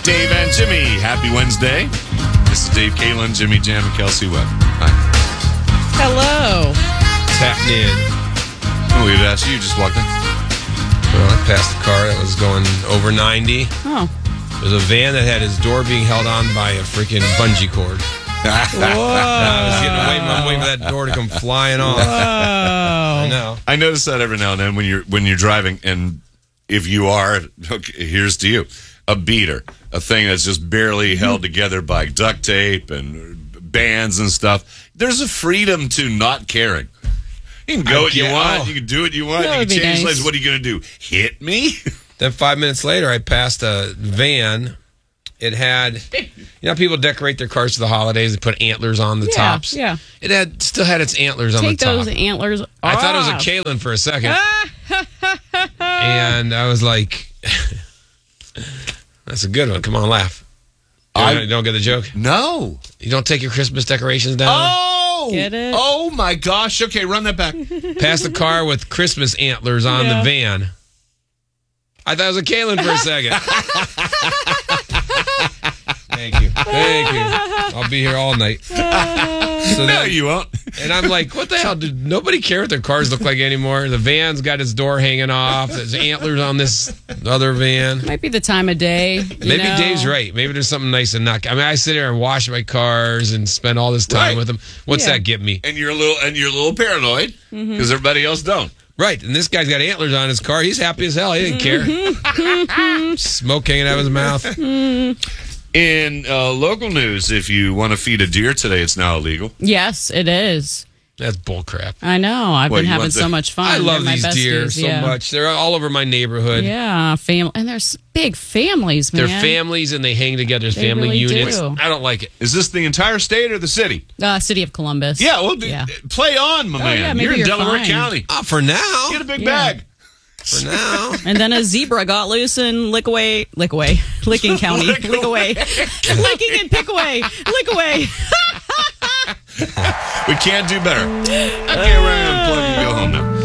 Dave and Jimmy, happy Wednesday. This is Dave Kalen, Jimmy Jam, and Kelsey Webb. Hi. Hello. What's happening? Oh, we asked you, just walked in. Well, I passed a car that was going over 90. Oh. There's a van that had his door being held on by a freaking bungee cord. I was getting away. I'm waiting for that door to come flying off. I know. I notice that every now and then when you're driving, and if you are, okay, here's to you, a beater, a thing that's just barely held together by duct tape and bands and stuff. There's a freedom to not caring. You can go what you want. You can do what you want. That You would can be change nice. lanes. What are you going to do? Hit me? Then 5 minutes later, I passed a van. It had, people decorate their cars for the holidays. They put antlers on the tops. Yeah. It still had its antlers on the Take top. those antlers off. I thought it was a Kalen for a second. And I was like, that's a good one. Come on, laugh. You don't get the joke? No. You don't take your Christmas decorations down? Oh! Get it? Oh, my gosh. Okay, run that back. Pass the car with Christmas antlers on the van. I thought it was a Kalen for a second. Thank you. I'll be here all night. So No, you won't. And I'm like, what the hell? Did nobody care what their cars look like anymore? The van's got its door hanging off. There's antlers on this other van. Might be the time of day. Maybe Dave's right. Maybe there's something nice and not. I mean, I sit here and wash my cars and spend all this time with them. What's that get me? And you're a little paranoid because everybody else don't. Right, and this guy's got antlers on his car. He's happy as hell. He didn't care. Smoke hanging out of his mouth. In local news, if you want to feed a deer today, it's now illegal. Yes, it is. That's bullcrap. I know. I've been having so much fun. I love They're my these deer besties, so much. They're all over my neighborhood. Yeah, and they're big families, man. They're families and they hang together as They family really units. do. I don't like it. Is this the entire state or the city? City of Columbus. Yeah, well, play on, my man. yeah, maybe you're in you're Delaware fine. County. For now. Get a big bag. For now. And then a zebra got loose in Licking County. Lick away. Licking and Pickaway. Lick away. We can't do better. Okay, we're going to unplug and go home now.